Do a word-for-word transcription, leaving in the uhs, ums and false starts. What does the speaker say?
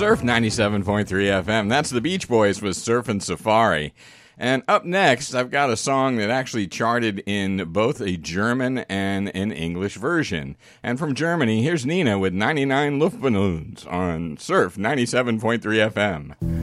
Surf ninety-seven point three F M. That's the Beach Boys with Surfin' Safari. And up next, I've got a song that actually charted in both a German and an English version. And from Germany, here's Nina with ninety-nine Luftballons on Surf ninety-seven point three F M.